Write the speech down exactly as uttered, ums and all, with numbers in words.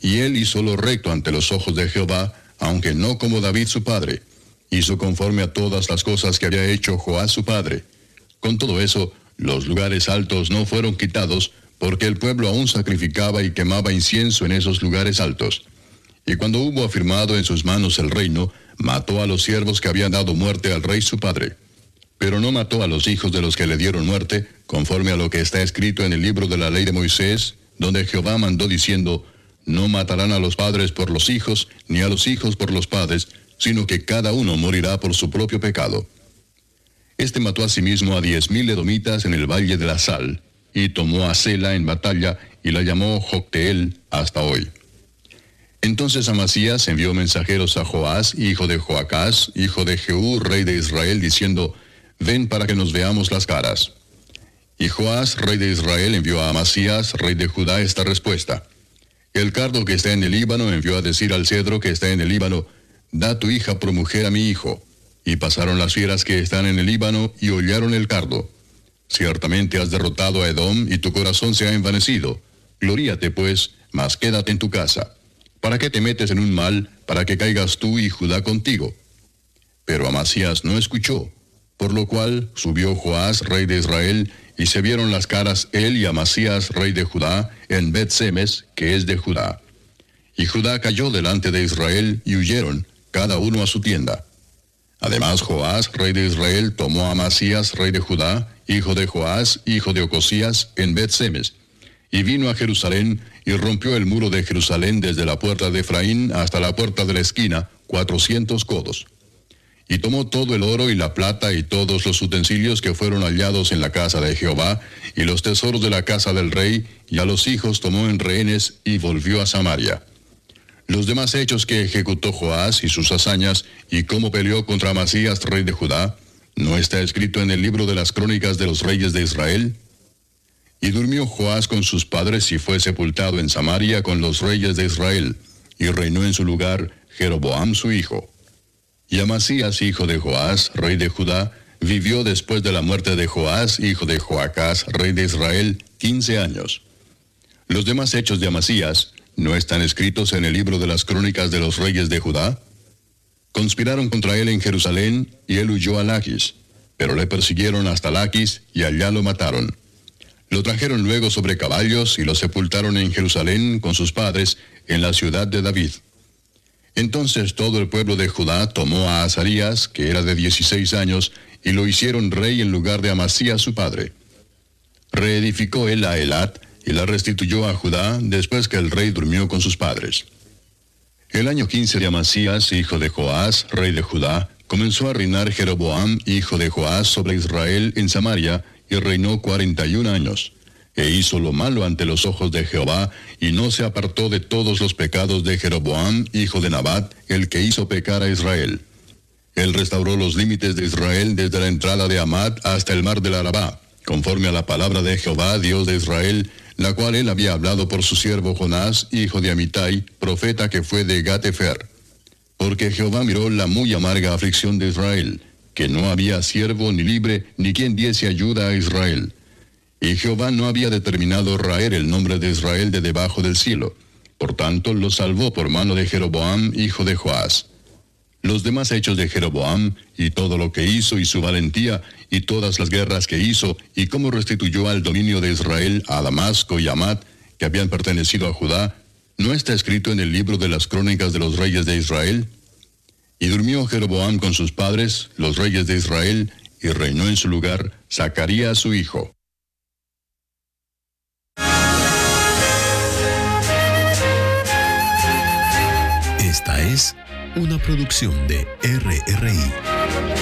Y él hizo lo recto ante los ojos de Jehová, aunque no como David su padre. Hizo conforme a todas las cosas que había hecho Joás su padre. Con todo eso, los lugares altos no fueron quitados, porque el pueblo aún sacrificaba y quemaba incienso en esos lugares altos. Y cuando hubo afirmado en sus manos el reino, mató a los siervos que habían dado muerte al rey su padre. Pero no mató a los hijos de los que le dieron muerte, conforme a lo que está escrito en el libro de la ley de Moisés, donde Jehová mandó diciendo: no matarán a los padres por los hijos, ni a los hijos por los padres, sino que cada uno morirá por su propio pecado. Este mató asimismo a diez mil edomitas en el valle de la Sal, y tomó a Sela en batalla, y la llamó Jocteel hasta hoy. Entonces Amasías envió mensajeros a Joás, hijo de Joacás, hijo de Jehú, rey de Israel, diciendo: ven para que nos veamos las caras. Y Joás, rey de Israel, envió a Amasías, rey de Judá, esta respuesta: el cardo que está en el Líbano envió a decir al cedro que está en el Líbano: da tu hija por mujer a mi hijo. Y pasaron las fieras que están en el Líbano y hollaron el cardo. Ciertamente has derrotado a Edom y tu corazón se ha envanecido. Gloríate pues, mas quédate en tu casa. ¿Para qué te metes en un mal, para que caigas tú y Judá contigo? Pero Amasías no escuchó, por lo cual subió Joás, rey de Israel, y se vieron las caras él y Amasías, rey de Judá, en Bet-Semes, que es de Judá. Y Judá cayó delante de Israel, y huyeron, cada uno a su tienda. Además Joás, rey de Israel, tomó a Amasías, rey de Judá, hijo de Joás, hijo de Ocosías, en Bet-Semes, y vino a Jerusalén, y rompió el muro de Jerusalén desde la puerta de Efraín hasta la puerta de la esquina, cuatrocientos codos. Y tomó todo el oro y la plata y todos los utensilios que fueron hallados en la casa de Jehová, y los tesoros de la casa del rey, y a los hijos tomó en rehenes, y volvió a Samaria. Los demás hechos que ejecutó Joás y sus hazañas, y cómo peleó contra Amasías, rey de Judá, ¿no está escrito en el libro de las crónicas de los reyes de Israel? Y durmió Joás con sus padres, y fue sepultado en Samaria con los reyes de Israel, y reinó en su lugar Jeroboam su hijo. Y Amasías, hijo de Joás, rey de Judá, vivió después de la muerte de Joás, hijo de Joacás, rey de Israel, quince años. Los demás hechos de Amasías, ¿no están escritos en el libro de las crónicas de los reyes de Judá? Conspiraron contra él en Jerusalén, y él huyó a Laquis, pero le persiguieron hasta Laquis, y allá lo mataron. Lo trajeron luego sobre caballos, y lo sepultaron en Jerusalén con sus padres, en la ciudad de David. Entonces todo el pueblo de Judá tomó a Azarías, que era de dieciséis años, y lo hicieron rey en lugar de Amasías su padre. Reedificó él a Elat, y la restituyó a Judá, después que el rey durmió con sus padres. El año quince de Amasías, hijo de Joás, rey de Judá, comenzó a reinar Jeroboam, hijo de Joás, sobre Israel en Samaria, y reinó cuarenta y un años. E hizo lo malo ante los ojos de Jehová, y no se apartó de todos los pecados de Jeroboam, hijo de Nabat, el que hizo pecar a Israel. Él restauró los límites de Israel desde la entrada de Amat hasta el mar del Arabá, conforme a la palabra de Jehová, Dios de Israel, la cual él había hablado por su siervo Jonás, hijo de Amitai, profeta que fue de Gat-Efer. Porque Jehová miró la muy amarga aflicción de Israel, que no había siervo ni libre, ni quien diese ayuda a Israel. Y Jehová no había determinado raer el nombre de Israel de debajo del cielo. Por tanto, lo salvó por mano de Jeroboam, hijo de Joás. Los demás hechos de Jeroboam, y todo lo que hizo, y su valentía, y todas las guerras que hizo, y cómo restituyó al dominio de Israel a Damasco y Amat, que habían pertenecido a Judá, ¿no está escrito en el libro de las crónicas de los reyes de Israel? Y durmió Jeroboam con sus padres, los reyes de Israel, y reinó en su lugar Zacarías su hijo. Esta es una producción de R R I.